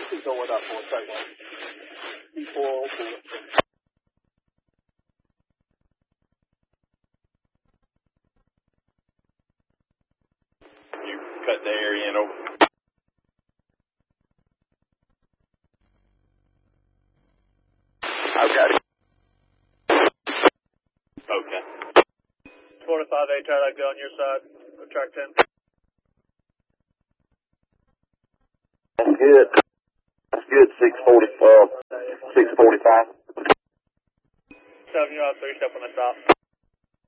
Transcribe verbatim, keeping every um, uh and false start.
Keep going up for a second. People. You cut the area in over. I've got it. Okay. forty-five A, try that go on your side. Go track ten. That's good. That's good. six forty, uh, six forty-five. Seven, you're on three, step on the stop.